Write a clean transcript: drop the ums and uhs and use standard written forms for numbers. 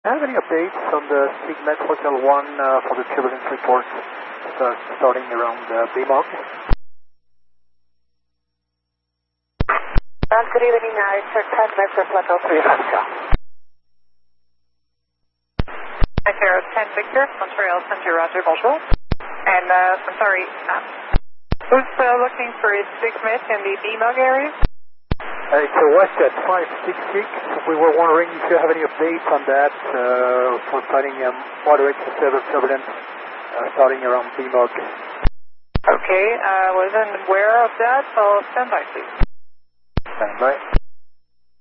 have any updates on the Signet Hotel 1 for the turbulence report starting around BMOG? Good evening, it's 10 Victor Plateau 3 Hotel. Sierra 10 Victor, Montreal Center, Roger, bonjour. And, I'm sorry, who's looking for a Signet in the BMOG area? It's a WestJet 566. We were wondering if you have any updates on that for starting moderate to severe turbulence starting around BMOG. Okay, I wasn't aware of that, so stand by, please. Stand by.